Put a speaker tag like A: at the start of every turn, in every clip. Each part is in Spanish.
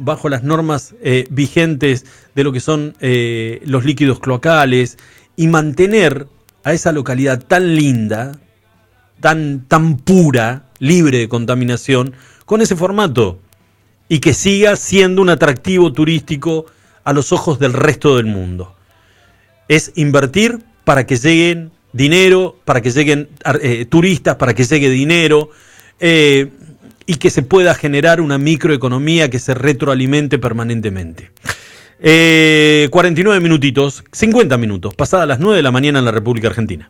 A: bajo las normas vigentes de lo que son los líquidos cloacales y mantener a esa localidad tan linda, tan pura, libre de contaminación, con ese formato y que siga siendo un atractivo turístico a los ojos del resto del mundo. Es invertir para que lleguen dinero, para que lleguen turistas, para que llegue dinero y que se pueda generar una microeconomía que se retroalimente permanentemente. 49 minutitos, 50 minutos, pasadas las 9 de la mañana en la República Argentina.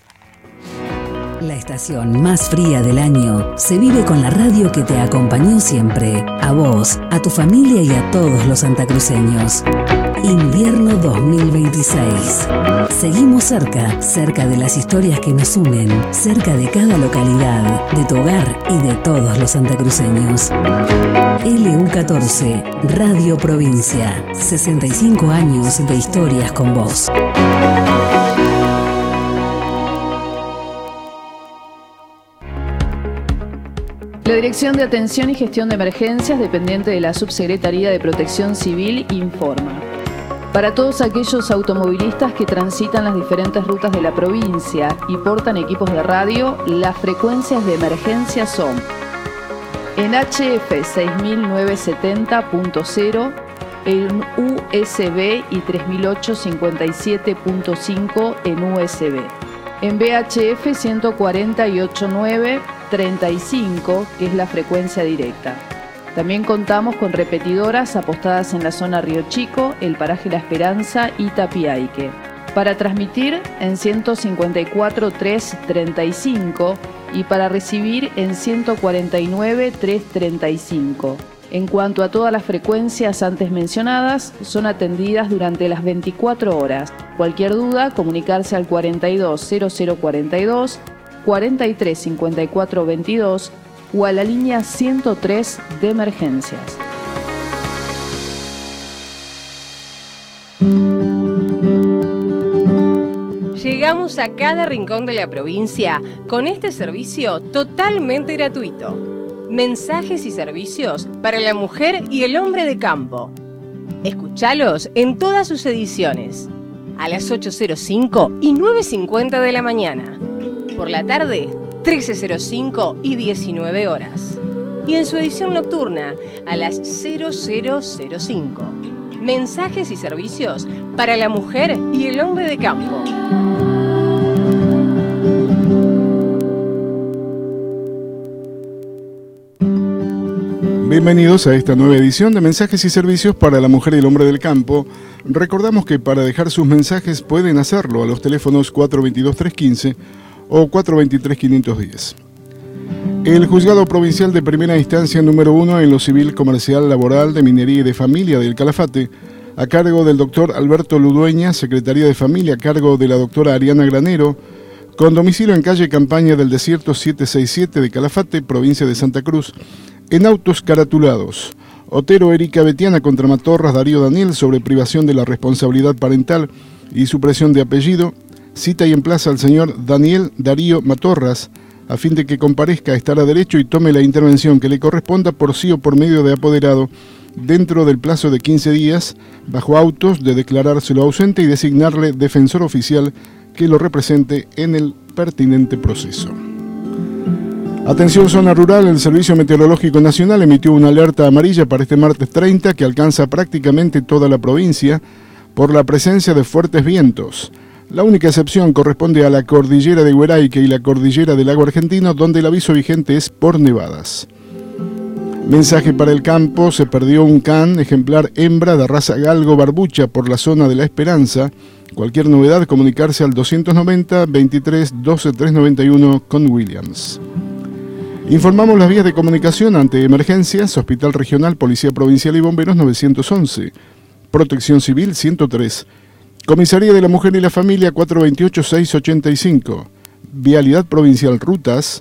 B: La estación más fría del año se vive con la radio que te acompañó siempre, a vos, a tu familia y a todos los santacruceños. Invierno 2026. Seguimos cerca de las historias que nos unen, cerca de cada localidad, de tu hogar y de todos los santacruceños. LU14, Radio Provincia, 65 años de historias con vos.
C: La Dirección de Atención y Gestión de Emergencias, dependiente de la Subsecretaría de Protección Civil, informa. Para todos aquellos automovilistas que transitan las diferentes rutas de la provincia y portan equipos de radio, las frecuencias de emergencia son: en HF 6970.0, en USB y 3008-57.5 en USB. En VHF 148.935, que es la frecuencia directa. También contamos con repetidoras apostadas en la zona Río Chico, el paraje La Esperanza y Tapiaique. Para transmitir en 154.335 y para recibir en 149.335. En cuanto a todas las frecuencias antes mencionadas, son atendidas durante las 24 horas. Cualquier duda, comunicarse al 420042, 435422 o a la línea 103 de emergencias.
D: Llegamos a cada rincón de la provincia con este servicio totalmente gratuito. Mensajes y servicios para la mujer y el hombre de campo. Escuchalos en todas sus ediciones, a las 8:05 y 9:50 de la mañana. Por la tarde, 13:05 y 19 horas. Y en su edición nocturna, a las 00:05. Mensajes y servicios para la mujer y el hombre de campo.
E: Bienvenidos a esta nueva edición de Mensajes y Servicios para la Mujer y el Hombre del Campo. Recordamos que para dejar sus mensajes pueden hacerlo a los teléfonos 422-315 o 423-510. El Juzgado Provincial de Primera Instancia número 1 en lo Civil, Comercial, Laboral, de Minería y de Familia del Calafate, a cargo del doctor Alberto Ludueña, Secretaría de Familia a cargo de la doctora Ariana Granero, con domicilio en calle Campaña del Desierto 767 de Calafate, provincia de Santa Cruz, en autos caratulados. Otero Erika Betiana contra Matorras Darío Daniel sobre privación de la responsabilidad parental y supresión de apellido. Cita y emplaza al señor Daniel Darío Matorras a fin de que comparezca a estar a derecho y tome la intervención que le corresponda por sí o por medio de apoderado dentro del plazo de 15 días, bajo autos de declarárselo ausente y designarle defensor oficial que lo represente en el pertinente proceso. Atención zona rural, el Servicio Meteorológico Nacional emitió una alerta amarilla para este martes 30 que alcanza prácticamente toda la provincia por la presencia de fuertes vientos. La única excepción corresponde a la cordillera de Hueraique y la cordillera del lago argentino, donde el aviso vigente es por nevadas. Mensaje para el campo: se perdió un can ejemplar hembra de raza galgo barbucha por la zona de La Esperanza. Cualquier novedad, comunicarse al 290 23 12 391 con Williams. Informamos las vías de comunicación ante emergencias: Hospital Regional, Policía Provincial y Bomberos 911, Protección Civil 103, Comisaría de la Mujer y la Familia 428-685, Vialidad Provincial Rutas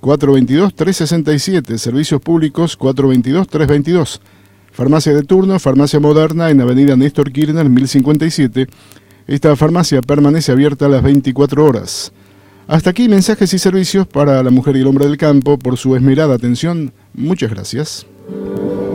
E: 422-367, Servicios Públicos 422-322, Farmacia de turno, Farmacia Moderna en Avenida Néstor Kirchner 1057. Esta farmacia permanece abierta a las 24 horas. Hasta aquí mensajes y servicios para la mujer y el hombre del campo. Por su esmerada atención, muchas gracias.